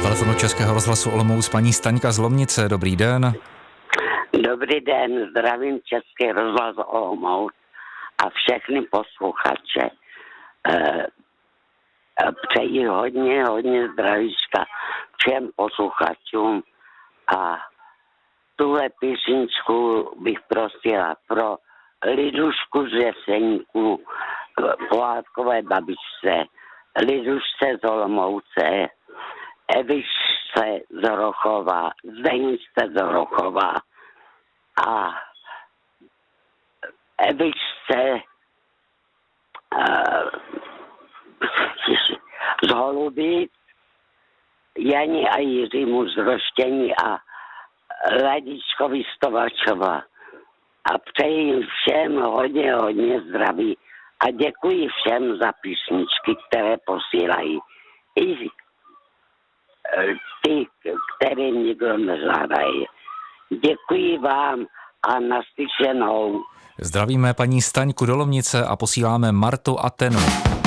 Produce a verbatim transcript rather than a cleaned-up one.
telefonu Českého rozhlasu Olomouc paní Staňka z Lomnice. Dobrý den. Dobrý den, zdravím Český rozhlas Olomouc a všechny posluchače. E, přeji hodně, hodně zdravíčka všem posluchačům a tuhle písničku bych prosila pro Lidušku z Jeseníku, pohádkové babičce, Lidušce z Olomouce, Evičce z Rochova, Zdeničce z Rochova a Evičce uh, z Holubic, Jani a Jiřímu z Roštění a Ladičkovi z Tovačova. A přeji všem hodně, hodně zdraví a děkuji všem za písničky, které posílají. I ty, kterým nikdo nežádají. Děkuji vám a naslyšenou. Zdravíme paní Staňku do Lomnice a posíláme Martu Atenu.